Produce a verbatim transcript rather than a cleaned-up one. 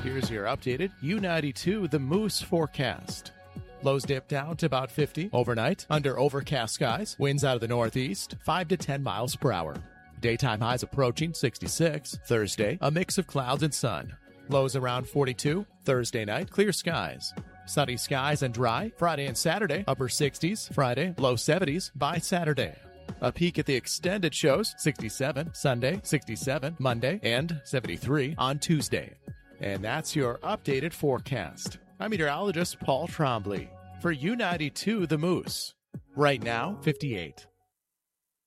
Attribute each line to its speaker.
Speaker 1: Here's your updated U ninety-two The Moose forecast. Lows dip down to about fifty overnight under overcast skies. Winds out of the northeast, five to ten miles per hour. Daytime highs approaching sixty-six. Thursday, a mix of clouds and sun. Lows around forty-two. Thursday night, clear skies. Sunny skies and dry. Friday and Saturday, upper sixties. Friday, low seventies by Saturday. A peek at the extended shows, sixty-seven Sunday, sixty-seven Monday, and seventy-three on Tuesday. And that's your updated forecast. I'm meteorologist Paul Trombley for U ninety-two The Moose. Right now, fifty-eight.